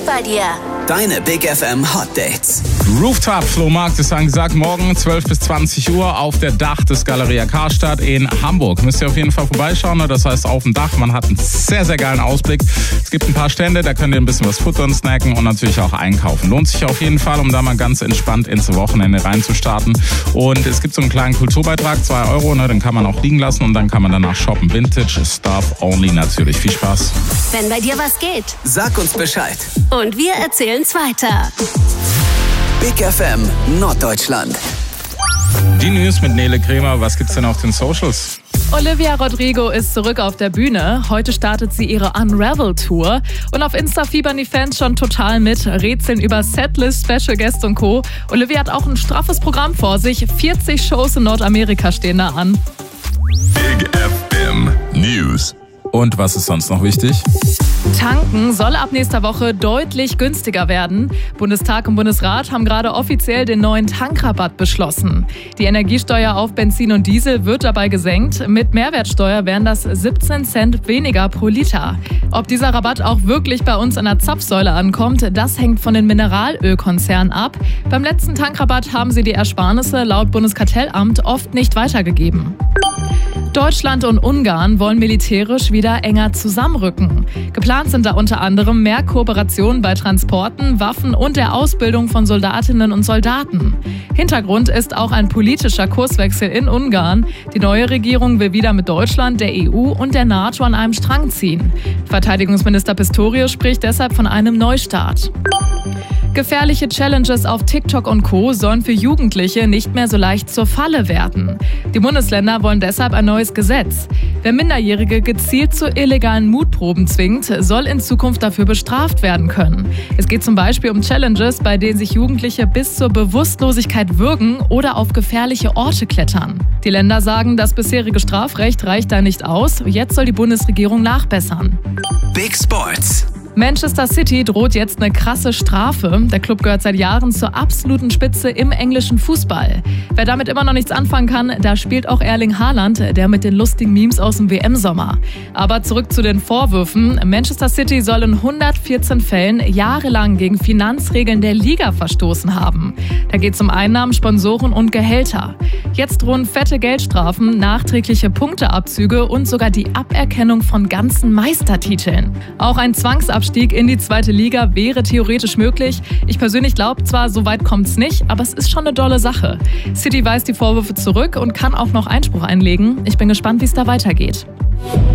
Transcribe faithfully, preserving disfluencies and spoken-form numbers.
bei dir. Deine Big F M Hot Dates. Rooftop-Flohmarkt ist angesagt, morgen zwölf bis zwanzig Uhr auf der Dach des Galeria Karstadt in Hamburg. Müsst ihr auf jeden Fall vorbeischauen, das heißt auf dem Dach, man hat einen sehr, sehr geilen Ausblick. Es gibt ein paar Stände, da könnt ihr ein bisschen was futtern, snacken und natürlich auch einkaufen. Lohnt sich auf jeden Fall, um da mal ganz entspannt ins Wochenende reinzustarten. Und es gibt so einen kleinen Kulturbeitrag, zwei Euro, ne, den kann man auch liegen lassen und dann kann man danach shoppen. Vintage Stuff only natürlich. Viel Spaß. Wenn bei dir was geht, Sag uns Bescheid. und wir erzählen's weiter. Big F M Norddeutschland. Die News mit Nele Kremer. Was gibt's denn auf den Socials? Olivia Rodrigo ist zurück auf der Bühne. Heute startet sie ihre Unravel-Tour. Und auf Insta fiebern die Fans schon total mit, rätseln über Setlist, Special Guest und Co. Olivia hat auch ein straffes Programm vor sich. vierzig Shows in Nordamerika stehen da an. Big F M News. Und was ist sonst noch wichtig? Tanken soll ab nächster Woche deutlich günstiger werden. Bundestag und Bundesrat haben gerade offiziell den neuen Tankrabatt beschlossen. Die Energiesteuer auf Benzin und Diesel wird dabei gesenkt. Mit Mehrwertsteuer wären das siebzehn Cent weniger pro Liter. Ob dieser Rabatt auch wirklich bei uns an der Zapfsäule ankommt, das hängt von den Mineralölkonzernen ab. Beim letzten Tankrabatt haben sie die Ersparnisse laut Bundeskartellamt oft nicht weitergegeben. Deutschland und Ungarn wollen militärisch wieder enger zusammenrücken. Geplant sind da unter anderem mehr Kooperation bei Transporten, Waffen und der Ausbildung von Soldatinnen und Soldaten. Hintergrund ist auch ein politischer Kurswechsel in Ungarn. Die neue Regierung will wieder mit Deutschland, der E U und der NATO an einem Strang ziehen. Verteidigungsminister Pistorius spricht deshalb von einem Neustart. Gefährliche Challenges auf TikTok und Co. sollen für Jugendliche nicht mehr so leicht zur Falle werden. Die Bundesländer wollen deshalb ein neues Gesetz. Wer Minderjährige gezielt zu illegalen Mutproben zwingt, soll in Zukunft dafür bestraft werden können. Es geht zum Beispiel um Challenges, bei denen sich Jugendliche bis zur Bewusstlosigkeit würgen oder auf gefährliche Orte klettern. Die Länder sagen, das bisherige Strafrecht reicht da nicht aus. Jetzt soll die Bundesregierung nachbessern. Big Sports. Manchester City droht jetzt eine krasse Strafe. Der Club gehört seit Jahren zur absoluten Spitze im englischen Fußball. Wer damit immer noch nichts anfangen kann, da spielt auch Erling Haaland, der mit den lustigen Memes aus dem W M-Sommer. Aber zurück zu den Vorwürfen. Manchester City soll in hundertvierzehn Fällen jahrelang gegen Finanzregeln der Liga verstoßen haben. Da geht es um Einnahmen, Sponsoren und Gehälter. Jetzt drohen fette Geldstrafen, nachträgliche Punkteabzüge und sogar die Aberkennung von ganzen Meistertiteln. Auch ein Zwangsabstieg in die zweite Liga wäre theoretisch möglich. Ich persönlich glaube zwar, so weit kommt es nicht, aber es ist schon eine dolle Sache. City weist die Vorwürfe zurück und kann auch noch Einspruch einlegen. Ich bin gespannt, wie es da weitergeht.